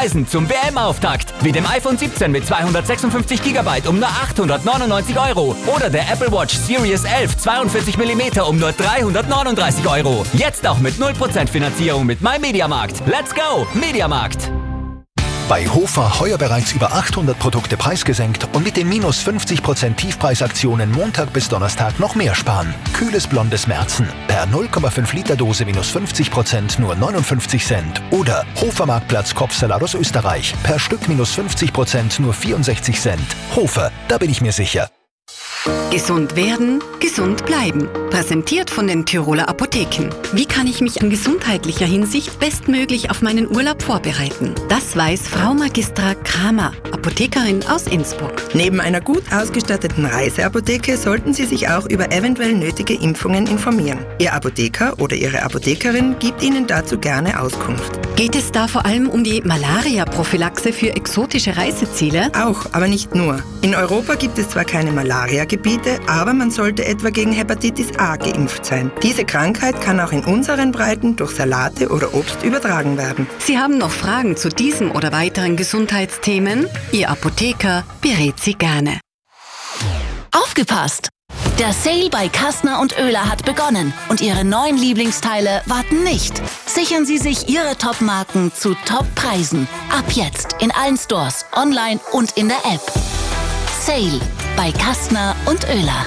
Preisen zum WM-Auftakt. Wie dem iPhone 17 mit 256 GB um nur 899 € oder der Apple Watch Series 11 42 mm um nur 339 €. Jetzt auch mit 0% Finanzierung mit MyMediaMarkt. Let's go, MediaMarkt! Bei Hofer heuer bereits über 800 Produkte preisgesenkt und mit den minus 50% Tiefpreisaktionen Montag bis Donnerstag noch mehr sparen. Kühles blondes Märzen per 0,5 Liter Dose minus 50% nur 59 Cent. Oder Hofer Marktplatz Kopfsalat aus Österreich per Stück minus 50% nur 64 Cent. Hofer, da bin ich mir sicher. Gesund werden, gesund bleiben. Präsentiert von den Tiroler Apotheken. Wie kann ich mich in gesundheitlicher Hinsicht bestmöglich auf meinen Urlaub vorbereiten? Das weiß Frau Magistra Kramer, Apothekerin aus Innsbruck. Neben einer gut ausgestatteten Reiseapotheke sollten Sie sich auch über eventuell nötige Impfungen informieren. Ihr Apotheker oder Ihre Apothekerin gibt Ihnen dazu gerne Auskunft. Geht es da vor allem um die Malaria-Prophylaxe für exotische Reiseziele? Auch, aber nicht nur. In Europa gibt es zwar keine Malaria-Gebiete, aber man sollte etwa gegen Hepatitis A geimpft sein. Diese Krankheit kann auch in unseren Breiten durch Salate oder Obst übertragen werden. Sie haben noch Fragen zu diesem oder weiteren Gesundheitsthemen? Ihr Apotheker berät Sie gerne. Aufgepasst! Der Sale bei Kastner und Oehler hat begonnen und Ihre neuen Lieblingsteile warten nicht. Sichern Sie sich Ihre Top-Marken zu Top-Preisen. Ab jetzt in allen Stores, online und in der App. Sale bei Kastner und Oehler.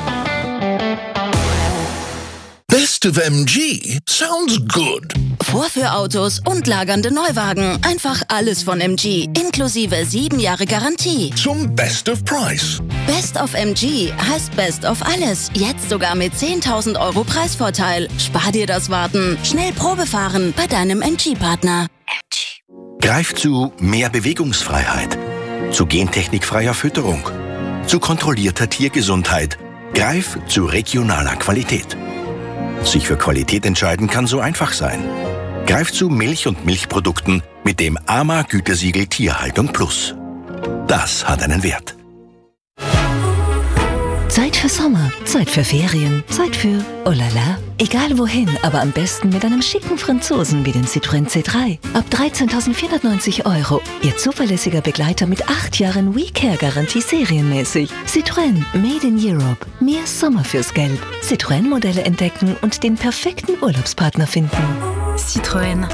Best of MG sounds good. Vorführautos und lagernde Neuwagen. Einfach alles von MG, inklusive 7 Jahre Garantie. Zum Best of Price. Best of MG heißt Best of alles. Jetzt sogar mit 10.000 € Preisvorteil. Spar dir das Warten. Schnell Probe fahren bei deinem MG-Partner. MG. Greif zu mehr Bewegungsfreiheit. Zu gentechnikfreier Fütterung. Zu kontrollierter Tiergesundheit. Greif zu regionaler Qualität. Sich für Qualität entscheiden kann so einfach sein. Greif zu Milch und Milchprodukten mit dem AMA-Gütesiegel Tierhaltung Plus. Das hat einen Wert. Zeit für Sommer, Zeit für Ferien, Zeit für oh la la. Egal wohin, aber am besten mit einem schicken Franzosen wie den Citroën C3. Ab 13.490 €. Ihr zuverlässiger Begleiter mit 8 Jahren WeCare-Garantie serienmäßig. Citroën, made in Europe. Mehr Sommer fürs Geld. Citroën-Modelle entdecken und den perfekten Urlaubspartner finden. Citroën.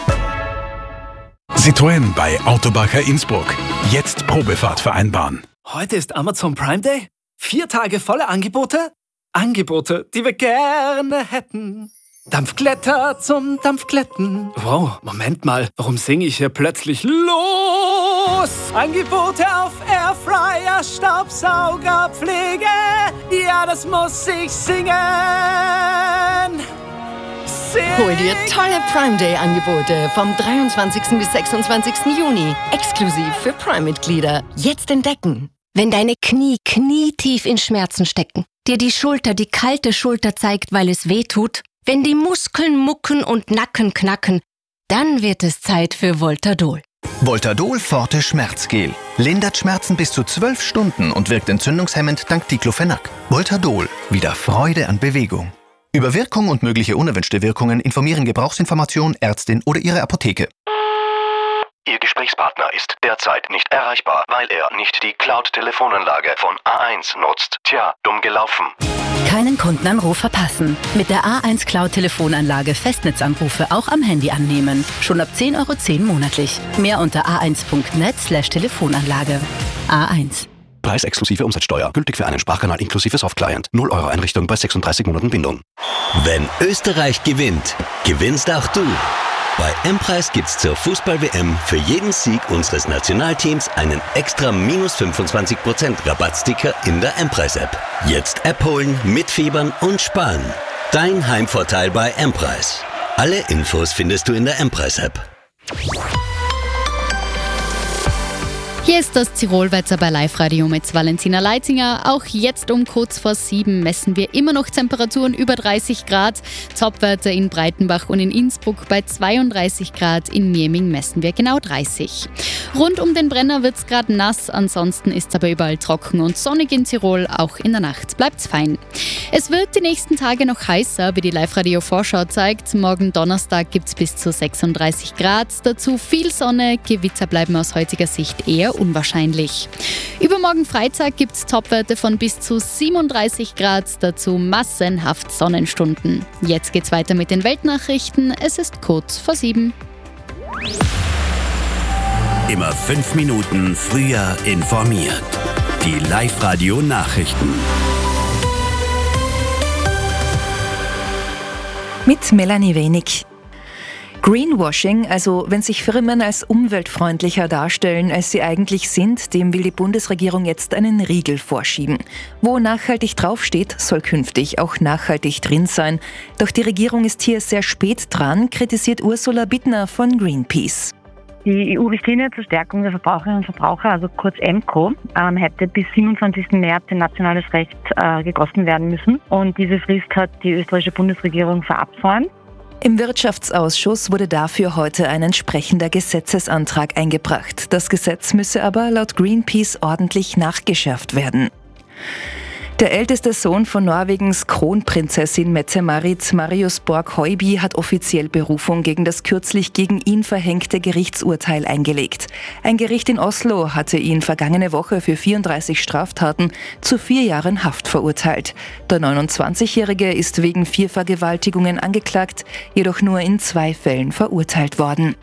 Citroën bei Autobacher Innsbruck. Jetzt Probefahrt vereinbaren. Heute ist Amazon Prime Day. 4 Tage volle Angebote? Angebote, die wir gerne hätten. Dampfglätter zum Dampfglätten. Wow, Moment mal, warum singe ich hier plötzlich los? Angebote auf Airfryer, Staubsauger, Pflege. Ja, das muss ich singen. Hol dir tolle Prime Day Angebote vom 23. bis 26. Juni. Exklusiv für Prime-Mitglieder. Jetzt entdecken. Wenn deine Knie knietief in Schmerzen stecken, dir die Schulter die kalte Schulter zeigt, weil es weh tut, wenn die Muskeln mucken und Nacken knacken, dann wird es Zeit für Voltadol. Voltadol Forte Schmerzgel. Lindert Schmerzen bis zu 12 Stunden und wirkt entzündungshemmend dank Diclofenac. Voltadol. Wieder Freude an Bewegung. Über Wirkung und mögliche unerwünschte Wirkungen informieren Gebrauchsinformation, Ärztin oder Ihre Apotheke. Ihr Gesprächspartner ist derzeit nicht erreichbar, weil er nicht die Cloud-Telefonanlage von A1 nutzt. Tja, dumm gelaufen. Keinen Kundenanruf verpassen. Mit der A1 Cloud-Telefonanlage Festnetzanrufe auch am Handy annehmen. Schon ab 10,10 € monatlich. Mehr unter a1.net/Telefonanlage. A1. Preis exklusive Umsatzsteuer. Gültig für einen Sprachkanal inklusive Softclient. 0 € Einrichtung bei 36 Monaten Bindung. Wenn Österreich gewinnt, gewinnst auch du. Bei M-Preis gibt's zur Fußball-WM für jeden Sieg unseres Nationalteams einen extra minus 25% Rabattsticker in der M-Preis-App. Jetzt App holen, mitfiebern und sparen. Dein Heimvorteil bei M-Preis. Alle Infos findest du in der M-Preis-App. Hier ist das Tirolwetter bei Live Radio mit Valentina Leitinger. Auch jetzt um kurz vor 7 messen wir immer noch Temperaturen über 30 Grad. Topwerte in Breitenbach und in Innsbruck bei 32 Grad. In Mieming messen wir genau 30. Rund um den Brenner wird es gerade nass. Ansonsten ist es aber überall trocken und sonnig in Tirol. Auch in der Nacht bleibt es fein. Es wird die nächsten Tage noch heißer, wie die Live Radio Vorschau zeigt. Morgen Donnerstag gibt es bis zu 36 Grad. Dazu viel Sonne. Gewitter bleiben aus heutiger Sicht eher unwahrscheinlich. Übermorgen Freitag gibt es Topwerte von bis zu 37 Grad, dazu massenhaft Sonnenstunden. Jetzt geht's weiter mit den Weltnachrichten. Es ist kurz vor 7. Immer 5 Minuten früher informiert. Die Live-Radio-Nachrichten. Mit Melanie Wenig. Greenwashing, also wenn sich Firmen als umweltfreundlicher darstellen, als sie eigentlich sind, dem will die Bundesregierung jetzt einen Riegel vorschieben. Wo nachhaltig draufsteht, soll künftig auch nachhaltig drin sein. Doch die Regierung ist hier sehr spät dran, kritisiert Ursula Bittner von Greenpeace. Die EU-Richtlinie zur Stärkung der Verbraucherinnen und Verbraucher, also kurz EMCO, hätte bis 27. März in nationales Recht gegossen werden müssen. Und diese Frist hat die österreichische Bundesregierung verabsäumt. Im Wirtschaftsausschuss wurde dafür heute ein entsprechender Gesetzesantrag eingebracht. Das Gesetz müsse aber laut Greenpeace ordentlich nachgeschärft werden. Der älteste Sohn von Norwegens Kronprinzessin Mette-Marit, Marius Borg-Høiby, hat offiziell Berufung gegen das kürzlich gegen ihn verhängte Gerichtsurteil eingelegt. Ein Gericht in Oslo hatte ihn vergangene Woche für 34 Straftaten zu 4 Jahren Haft verurteilt. Der 29-Jährige ist wegen 4 Vergewaltigungen angeklagt, jedoch nur in 2 Fällen verurteilt worden.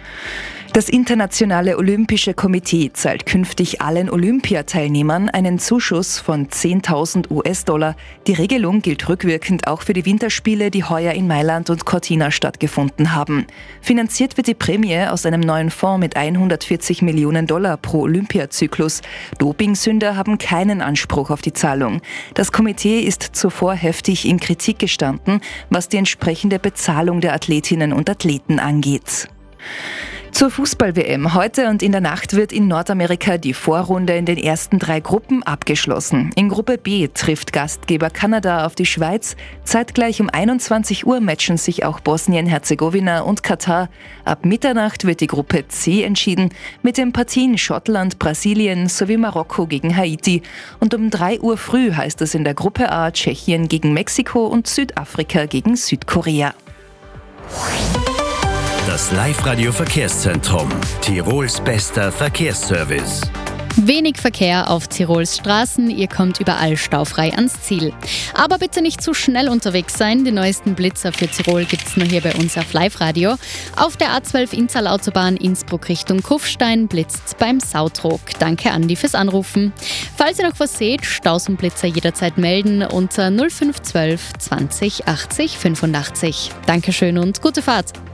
Das Internationale Olympische Komitee zahlt künftig allen Olympiateilnehmern einen Zuschuss von 10.000 US-Dollar. Die Regelung gilt rückwirkend auch für die Winterspiele, die heuer in Mailand und Cortina stattgefunden haben. Finanziert wird die Prämie aus einem neuen Fonds mit 140 Millionen Dollar pro Olympiazyklus. Dopingsünder haben keinen Anspruch auf die Zahlung. Das Komitee ist zuvor heftig in Kritik gestanden, was die entsprechende Bezahlung der Athletinnen und Athleten angeht. Zur Fußball-WM. Heute und in der Nacht wird in Nordamerika die Vorrunde in den ersten 3 Gruppen abgeschlossen. In Gruppe B trifft Gastgeber Kanada auf die Schweiz. Zeitgleich um 21 Uhr matchen sich auch Bosnien-Herzegowina und Katar. Ab Mitternacht wird die Gruppe C entschieden mit den Partien Schottland, Brasilien sowie Marokko gegen Haiti. Und um 3 Uhr früh heißt es in der Gruppe A Tschechien gegen Mexiko und Südafrika gegen Südkorea. Das Live-Radio-Verkehrszentrum. Tirols bester Verkehrsservice. Wenig Verkehr auf Tirols Straßen, ihr kommt überall staufrei ans Ziel. Aber bitte nicht zu schnell unterwegs sein, die neuesten Blitzer für Tirol gibt's nur hier bei uns auf Live-Radio. Auf der A12 Inntal-Autobahn Innsbruck Richtung Kufstein blitzt's beim Sautrog. Danke Andi fürs Anrufen. Falls ihr noch was seht, Staus und Blitzer jederzeit melden unter 0512 20 80 85. Dankeschön und gute Fahrt.